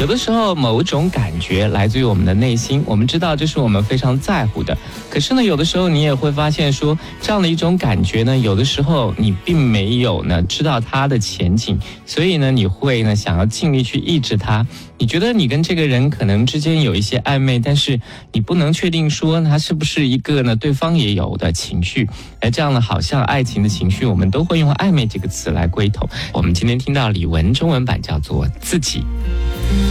有的时候某种感觉来自于我们的内心，我们知道这是我们非常在乎的，可是呢有的时候你也会发现说，这样的一种感觉呢，有的时候你并没有呢知道它的前景，所以呢你会呢想要尽力去抑制它。你觉得你跟这个人可能之间有一些暧昧，但是你不能确定说他是不是一个呢对方也有的情绪，而这样呢好像爱情的情绪我们都会用暧昧这个词来归头。我们今天听到李玟中文版叫做自己。